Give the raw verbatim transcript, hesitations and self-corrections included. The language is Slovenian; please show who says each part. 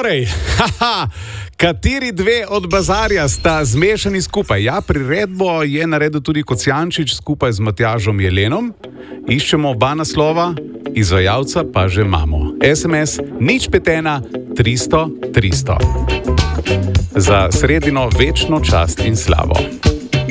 Speaker 1: Torej, haha, kateri dve od bazarja sta zmešani skupaj? Ja, priredbo je naredil tudi Kocijančič skupaj z Matjažom Jelenom. Iščemo oba naslova, izvajalca pa že imamo. es em es nič pet ena tristo tristo. Za sredino večno čast in slavo.